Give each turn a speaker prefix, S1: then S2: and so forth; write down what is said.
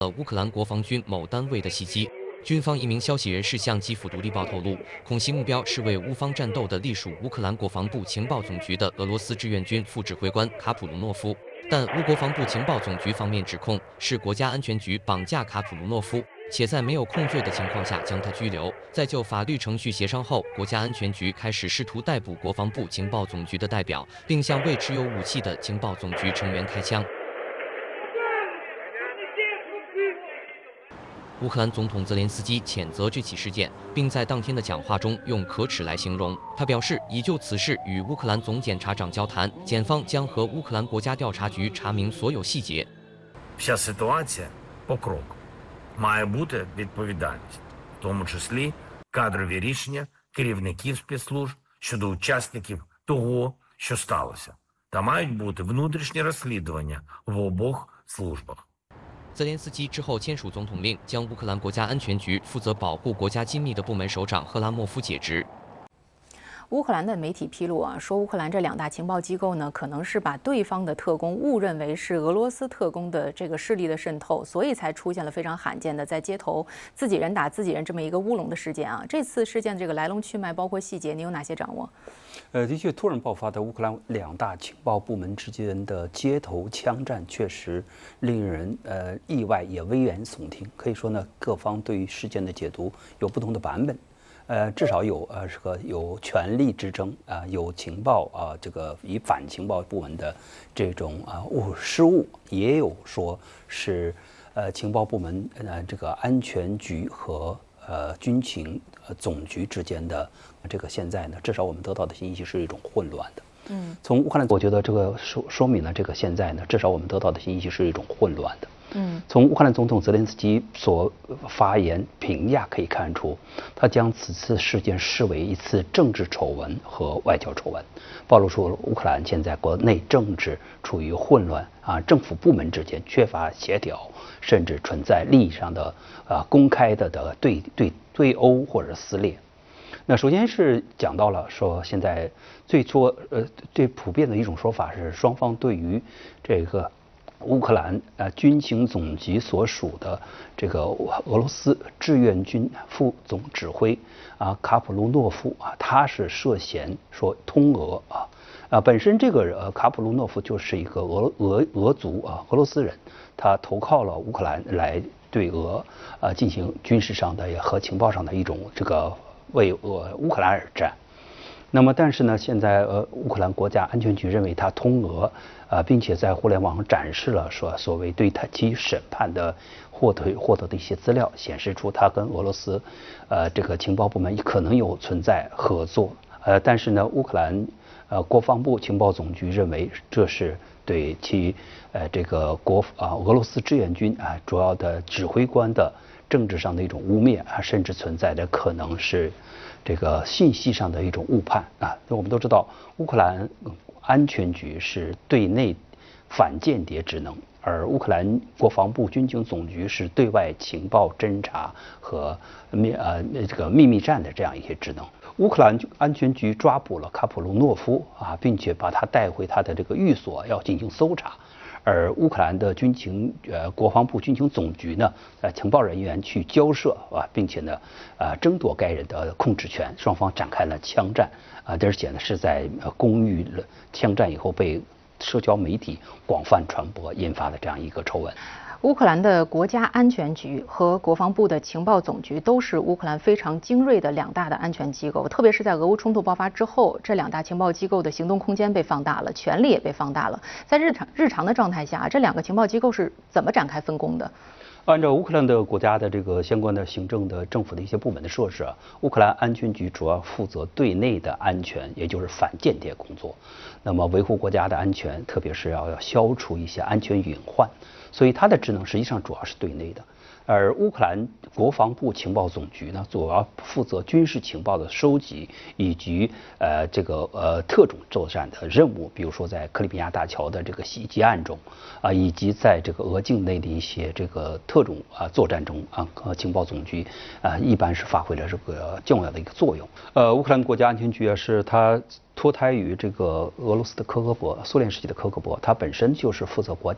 S1: 乌克兰国防军某单位的袭击。军方一名消息人士向基辅独立报透露，恐袭目标是为乌方战斗的隶属乌克兰国防部情报总局的俄罗斯志愿军副指挥官卡普卢诺夫。但乌国防部情报总局方面指控是国家安全局绑架卡普卢诺夫，且在没有控罪的情况下将他拘留。在就法律程序协商后，国家安全局开始试图逮捕国防部情报总局的代表，并向未持有武器的情报总局成员开枪。乌克兰总统泽连斯基谴责这起事件，并在当天的讲话中用可耻来形容。他表示，已就此事与乌克兰总检察长交谈，检方将和乌克兰国家调查局查明所有细节。
S2: Вся ситуація по кроку має бути відповідальність, в тому числі кадрові рішення керівників спецслужб щодо учасників того, що сталося, та мають бути внутрішні розслідування в обох службах.
S1: 泽连斯基之后签署总统令，将乌克兰国家安全局负责保护国家机密的部门首长赫拉莫夫解职。
S3: 乌克兰的媒体披露说乌克兰这2大情报机构呢，可能是把对方的特工误认为是俄罗斯特工的这个势力的渗透，所以才出现了非常罕见的在街头自己人打自己人这么一个乌龙的事件啊。这次事件的这个来龙去脉，包括细节，你有哪些掌握？
S4: 的确，突然爆发的乌克兰2大情报部门之间的街头枪战，确实令人意外，也危言耸听。可以说呢，各方对于事件的解读有不同的版本。至少有权力之争有情报这个以反情报部门的这种失误，也有说是情报部门这个安全局和军情总局之间的这个现在呢，至少我们得到的信息是一种混乱的。从乌克兰，我觉得这个说明了这个现在呢，至少我们得到的信息是一种混乱的。从乌克兰总统泽连斯基所发言评价可以看出，他将此次事件视为一次政治丑闻和外交丑闻，暴露出乌克兰现在国内政治处于混乱政府部门之间缺乏协调，甚至存在利益上的公开的对殴或者撕裂。那首先是讲到了说，现在最普遍的一种说法是，双方对于这个乌克兰军情总局所属的这个俄罗斯志愿军副总指挥卡普卢诺夫他是涉嫌说通俄本身这个卡普卢诺夫就是一个俄族俄罗斯人，他投靠了乌克兰来对俄进行军事上的和情报上的一种这个为乌克兰而战。那么，但是呢，现在乌克兰国家安全局认为他通俄，并且在互联网上展示了说所谓对他其审判的获得的一些资料，显示出他跟俄罗斯这个情报部门可能有存在合作。但是呢，乌克兰国防部情报总局认为这是对其这个俄罗斯志愿军主要的指挥官的政治上的一种污蔑甚至存在的可能是这个信息上的一种误判我们都知道，乌克兰安全局是对内反间谍职能，而乌克兰国防部军情总局是对外情报侦察和这个秘密战的这样一些职能。乌克兰安全局抓捕了卡普卢诺夫并且把他带回他的这个寓所要进行搜查。而乌克兰的国防部军情总局呢，情报人员去交涉并且呢，争夺该人的控制权，双方展开了枪战而且呢是在公寓枪战以后被社交媒体广泛传播，引发的这样一个丑闻。
S3: 乌克兰的国家安全局和国防部的情报总局都是乌克兰非常精锐的2大的安全机构，特别是在俄乌冲突爆发之后，这2大情报机构的行动空间被放大了，权力也被放大了。在日常的状态下，这2个情报机构是怎么展开分工的？
S4: 按照乌克兰的国家的这个相关的行政的政府的一些部门的设置乌克兰安全局主要负责对内的安全，也就是反间谍工作。那么维护国家的安全，特别是要消除一些安全隐患，所以它的职能实际上主要是对内的。而乌克兰国防部情报总局呢，主要负责军事情报的收集以及特种作战的任务，比如说在克里米亚大桥的这个袭击案中以及在这个俄境内的一些这个特种作战中情报总局一般是发挥了这个重要的一个作用。乌克兰国家安全局是它脱胎于这个俄罗斯的科格勃，苏联时期的科格勃，它本身就是负责国家